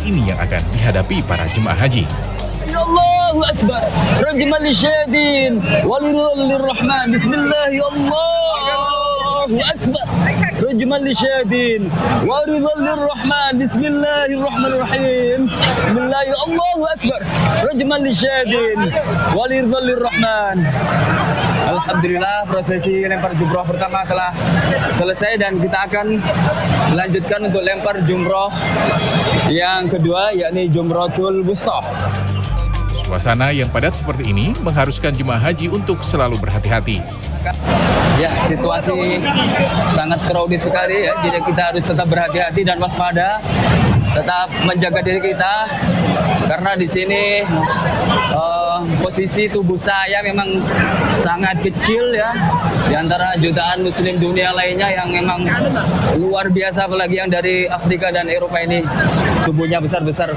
seperti ini yang akan dihadapi para jemaah haji. Allahu Akbar, rajman lisyadin, walirul rahman, bismillah, Allahu Akbar, rajman lisyadin, walirul rahman, bismillahirrahmanirrahim, bismillah, Allahu Akbar, rajman lisyadin, walirul rahman. Alhamdulillah, prosesi lempar jumroh pertama telah selesai dan kita akan melanjutkan untuk lempar jumroh yang kedua, yakni Jumratul Wusta. Suasana yang padat seperti ini mengharuskan jemaah haji untuk selalu berhati-hati. Ya, situasi sangat crowded sekali ya, jadi kita harus tetap berhati-hati dan waspada, tetap menjaga diri kita karena di sini posisi tubuh saya memang sangat kecil ya, di antara jutaan muslim dunia lainnya yang memang luar biasa, apalagi yang dari Afrika dan Eropa ini tubuhnya besar-besar.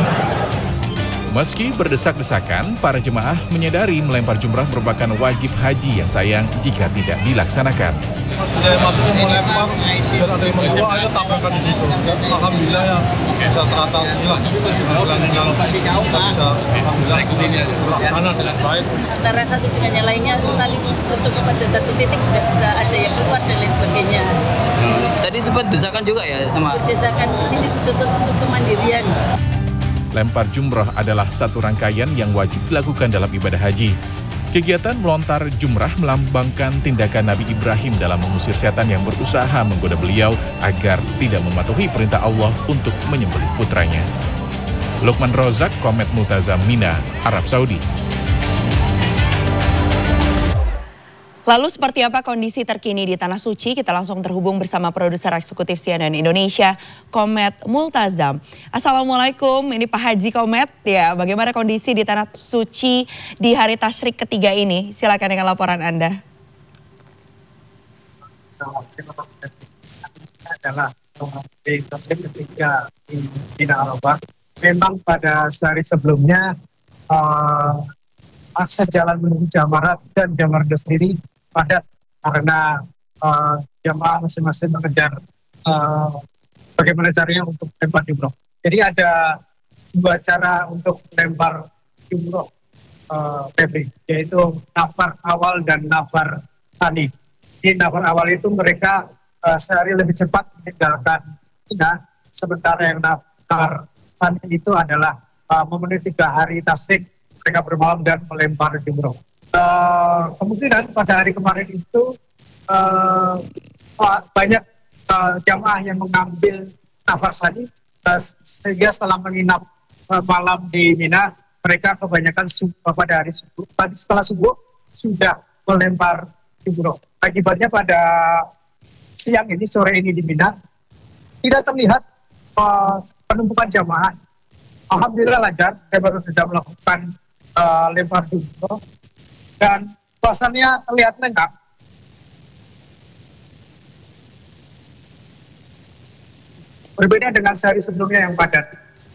Meski berdesak-desakan, para jemaah menyadari melempar jumrah merupakan wajib haji yang sayang jika tidak dilaksanakan. Maksudnya melempar dan ada yang membawa, ayo tampilkan di situ. Alhamdulillah ya, bisa teratas hilang. Kita bisa melaksanakan dengan baik. Antara satu dengan yang lainnya saling bertemu pada satu titik, tidak bisa ada yang keluar dan lain sebagainya. Tadi sempat desakan juga ya sama? Desakan di sini ditutup untuk kemandirian. Lempar jumrah adalah satu rangkaian yang wajib dilakukan dalam ibadah haji. Kegiatan melontar jumrah melambangkan tindakan Nabi Ibrahim dalam mengusir setan yang berusaha menggoda beliau agar tidak mematuhi perintah Allah untuk menyembelih putranya. Lukman Rozak, Komet Multazam, Mina, Arab Saudi. Lalu seperti apa kondisi terkini di Tanah Suci? Kita langsung terhubung bersama produser eksekutif CNN Indonesia, Komet Multazam. Assalamualaikum, ini Pak Haji Komet. Ya, bagaimana kondisi di Tanah Suci di hari tasyrik ketiga ini? Silakan dengan laporan Anda. Adalah di tasyrik ketiga di Mina Arafah. Memang pada sehari sebelumnya akses jalan menuju Jamarat dan Jamarat sendiri padat karena jamaah masing-masing mengejar bagaimana caranya untuk lempar jumroh. Jadi ada dua cara untuk lempar jumroh, Febri, yaitu nafar awal dan nafar tsani. Di nafar awal itu mereka sehari lebih cepat meninggalkan Mina, sementara yang nafar tsani itu adalah memenuhi 3 hari tasyrik, mereka bermalam dan melempar jumroh. Kemungkinan pada hari kemarin itu banyak jamaah yang mengambil nafar tsani, sehingga setelah menginap malam di Mina, mereka kebanyakan pada hari subuh, setelah subuh sudah melempar jumroh. Akibatnya pada siang ini, sore ini di Mina, tidak terlihat penumpukan jamaah. Alhamdulillah lancar, saya baru sudah melakukan lempar jumroh dan suasananya terlihat lengkap. Berbeda dengan sehari sebelumnya yang padat.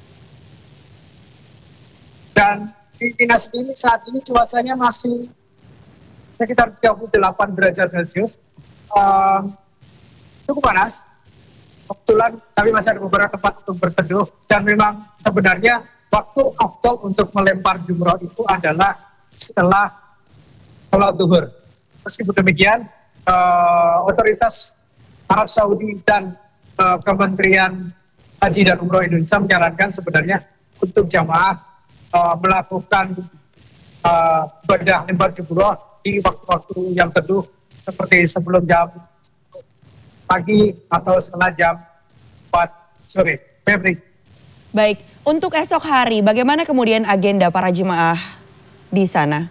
Dan di Mina sendiri saat ini cuacanya masih sekitar 38 derajat Celcius. Cukup panas. Kebetulan kami masih ada beberapa tempat untuk berteduh, dan memang sebenarnya waktu afdal untuk melempar jumroh itu adalah setelah sholat zuhur. Meskipun demikian, otoritas Arab Saudi dan Kementerian Haji dan Umroh Indonesia menyarankan sebenarnya untuk jamaah melakukan ibadah lempar jumroh di waktu-waktu yang teduh, seperti sebelum jam pagi atau setelah jam 4 sore. Febri. Baik, untuk esok hari bagaimana kemudian agenda para jemaah di sana?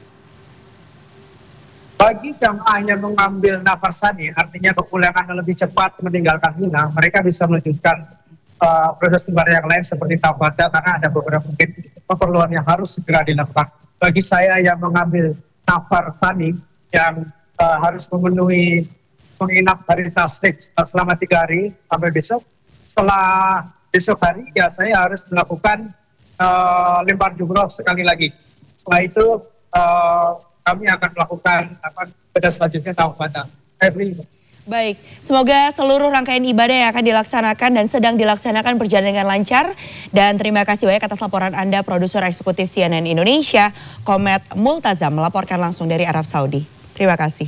Bagi jamaah yang mengambil nafar tsani, artinya kepulangan lebih cepat meninggalkan Mina, mereka bisa melanjutkan proses ibadah yang lain seperti tabadah, karena ada beberapa mungkin keperluan yang harus segera dilakukan. Bagi saya yang mengambil nafar tsani yang harus memenuhi menginap hari tasyrik selama 3 hari sampai besok, setelah besok hari ya saya harus melakukan lempar jumroh sekali lagi. Setelah itu kami akan melakukan pada selanjutnya tawabat. Baik, semoga seluruh rangkaian ibadah yang akan dilaksanakan dan sedang dilaksanakan berjalan dengan lancar. Dan terima kasih banyak atas laporan Anda, produser eksekutif CNN Indonesia, Komet Multazam, melaporkan langsung dari Arab Saudi. Terima kasih.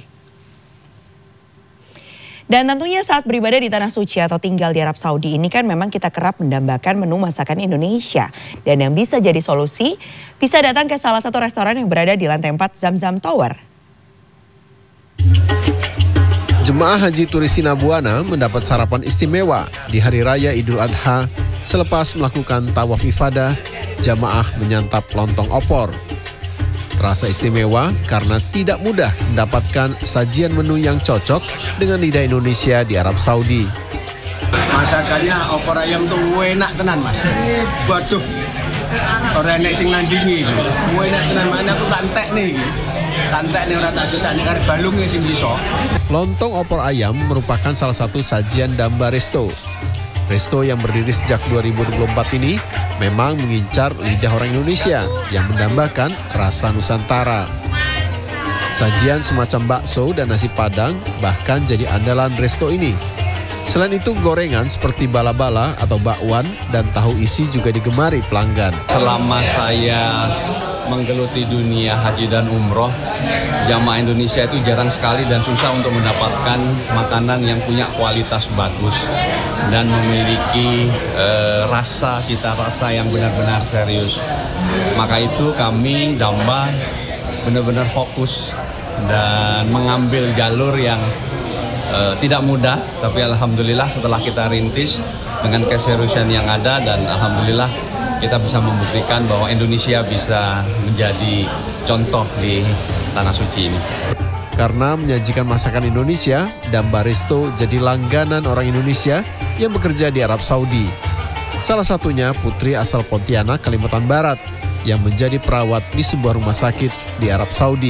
Dan tentunya saat beribadah di Tanah Suci atau tinggal di Arab Saudi ini kan memang kita kerap mendambakan menu masakan Indonesia. Dan yang bisa jadi solusi, bisa datang ke salah satu restoran yang berada di lantai 4 Zamzam Tower. Jemaah Haji Turis Sinabuana mendapat sarapan istimewa di Hari Raya Idul Adha selepas melakukan tawaf ifadah, jamaah menyantap lontong opor. Terasa istimewa karena tidak mudah mendapatkan sajian menu yang cocok dengan lidah Indonesia di Arab Saudi. Masakannya opor ayam tuh enak tenan mas. Waduh, orang enak sing nandingi. Enak tenan, mana aku tantek nih. Tantek nih orang tak sisanya karena balungnya sing bisa. Lontong opor ayam merupakan salah satu sajian Damba Resto. Resto yang berdiri sejak 2024 ini memang mengincar lidah orang Indonesia yang mendambakan rasa Nusantara. Sajian semacam bakso dan nasi padang bahkan jadi andalan resto ini. Selain itu gorengan seperti bala-bala atau bakwan dan tahu isi juga digemari pelanggan. Selama saya menggeluti dunia haji dan umroh, jamaah Indonesia itu jarang sekali dan susah untuk mendapatkan makanan yang punya kualitas bagus dan memiliki rasa yang benar-benar serius. Maka itu kami Damba benar-benar fokus dan mengambil jalur yang tidak mudah, tapi alhamdulillah setelah kita rintis dengan keseriusan yang ada dan alhamdulillah kita bisa membuktikan bahwa Indonesia bisa menjadi contoh di Tanah Suci ini. Karena menyajikan masakan Indonesia, Damba Resto jadi langganan orang Indonesia yang bekerja di Arab Saudi. Salah satunya putri asal Pontianak, Kalimantan Barat, yang menjadi perawat di sebuah rumah sakit di Arab Saudi.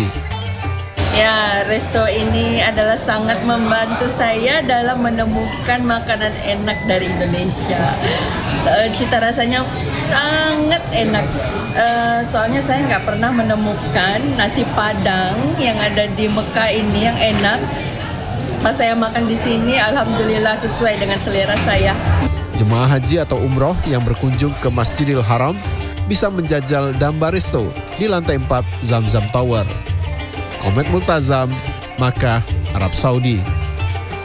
Ya, resto ini adalah sangat membantu saya dalam menemukan makanan enak dari Indonesia. Cita rasanya sangat enak. Soalnya saya nggak pernah menemukan nasi padang yang ada di Mekah ini yang enak. Pas saya makan di sini, alhamdulillah sesuai dengan selera saya. Jemaah haji atau umroh yang berkunjung ke Masjidil Haram bisa menjajal Damba Resto di lantai 4 Zamzam Tower. Komet Multazam, Makkah, Arab Saudi.